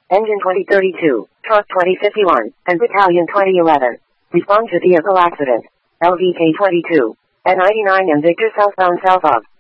Engine 2032, Truck 2051, and Battalion 2011. Respond to vehicle accident. LVK 22, N99 and Victor southbound south of